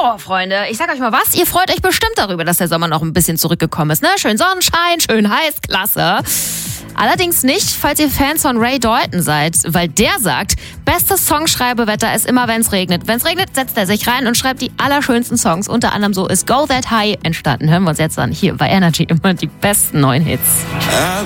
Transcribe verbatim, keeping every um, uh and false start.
So, Freunde, ich sag euch mal was, ihr freut euch bestimmt darüber, dass der Sommer noch ein bisschen zurückgekommen ist, ne? Schön Sonnenschein, schön heiß, klasse. Allerdings nicht, falls ihr Fans von Ray Dalton seid, weil der sagt, bestes Songschreibewetter ist immer, wenn es regnet. Wenn es regnet, setzt er sich rein und schreibt die allerschönsten Songs. Unter anderem so ist Go That High entstanden. Hören wir uns jetzt an. Hier bei Energy immer die besten neuen Hits.